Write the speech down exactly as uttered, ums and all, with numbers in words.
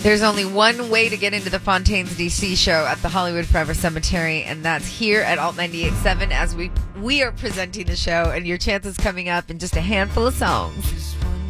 There's only one way to get into the Fontaines D C show at the Hollywood Forever Cemetery, and that's here at Alt ninety-eight point seven as we we are presenting the show, and your chance is coming up in just a handful of songs.